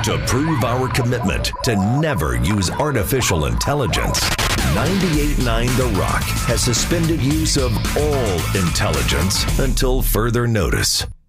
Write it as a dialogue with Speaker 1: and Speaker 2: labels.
Speaker 1: To prove our commitment to never use artificial intelligence, 98.9 The Rock has suspended use of all intelligence until further notice.